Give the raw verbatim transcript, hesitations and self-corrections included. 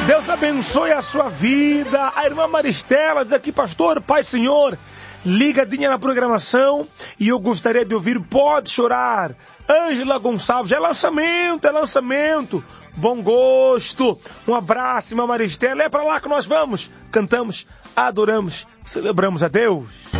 Deus abençoe a sua vida. A irmã Maristela diz aqui, pastor, Pai Senhor, ligadinha na programação e eu gostaria de ouvir Pode Chorar. Ângela Gonçalves, é lançamento, é lançamento. Bom gosto. Um abraço, irmã Maristela. É para lá que nós vamos. Cantamos, adoramos, celebramos a Deus.